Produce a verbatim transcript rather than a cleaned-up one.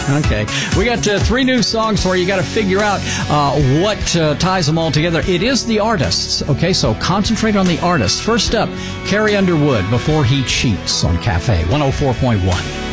Okay. We got uh, three new songs for you. You got to figure out uh, what uh, ties them all together. It is the artists. Okay, so concentrate on the artists. First up, Carrie Underwood, Before He Cheats on Cafe one oh four point one.